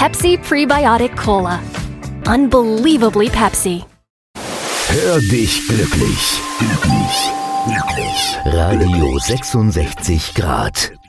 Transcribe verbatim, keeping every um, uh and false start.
Pepsi Prebiotic Cola. Unbelievably Pepsi. Hör dich glücklich. Glücklich. Glücklich. Radio sechsundsechzig Grad.